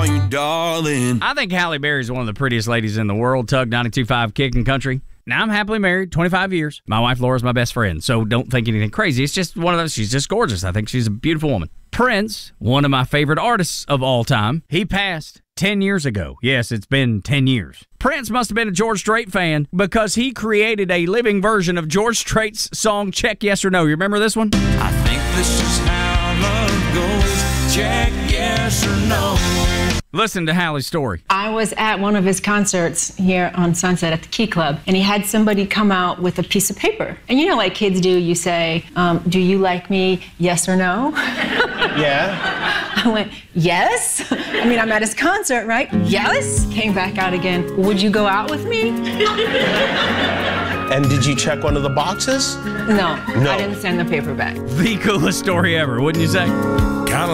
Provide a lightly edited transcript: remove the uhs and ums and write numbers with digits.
you, darling. I think Halle Berry is one of the prettiest ladies in the world. Tug 92.5 Kicking Country. Now, I'm happily married, 25 years. My wife, Laura's my best friend, so don't think anything crazy. It's just one of those, she's just gorgeous. I think she's a beautiful woman. Prince, one of my favorite artists of all time, he passed 10 years ago. Yes, it's been 10 years. Prince must have been a George Strait fan because he created a living version of George Strait's song, Check Yes or No. You remember this one? I think this is how love goes. Check yes or no. Listen to Halle's story. I was at one of his concerts here on Sunset at the Key Club, and he had somebody come out with a piece of paper. And you know, like kids do, you say, do you like me, yes or no? Yeah. I went, yes. I mean, I'm at his concert, right? Yes. Came back out again. Would you go out with me? And did you check one of the boxes? No. I didn't send the paper back. The coolest story ever, wouldn't you say?